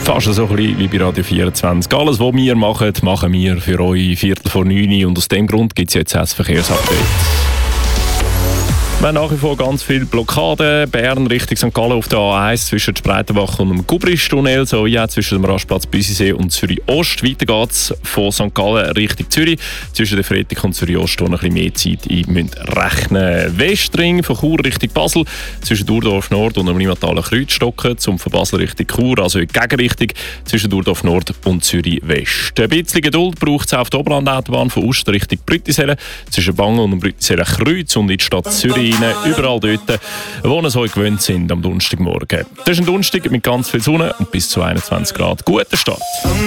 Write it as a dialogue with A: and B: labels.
A: Fast so ein bisschen wie bei Radio 24. Alles, was wir machen, machen wir für euch 8:45 und aus dem Grund gibt es jetzt das Verkehrsupdate. Wir haben nach wie vor ganz viele Blockaden. Bern Richtung St. Gallen auf der A1 zwischen Spreitenbach und dem Gubristunnel, sowie auch zwischen dem Rastplatz Büsisee und Zürich Ost. Weiter geht es von St. Gallen Richtung Zürich. Zwischen der Freitag und Zürich Ost, wo ein bisschen mehr Zeit rechnen müsst. Westring von Chur Richtung Basel, zwischen Durdorf Nord und dem Limmatalen Kreuzstocken, zum von Basel Richtung Chur, also in die Gegenrichtung, zwischen Durdorf Nord und Zürich West. Ein bisschen Geduld braucht es auf der Oberlandautobahn von Ost Richtung Brüttisellen, zwischen Bangen und dem Brüttisellen Kreuz und in die Stadt Zürich. Überall dort, wo ihr es euch gewöhnt sind am Donnerstagmorgen. Das ist ein Donnerstag mit ganz viel Sonne und bis zu 21 Grad. Guten Start!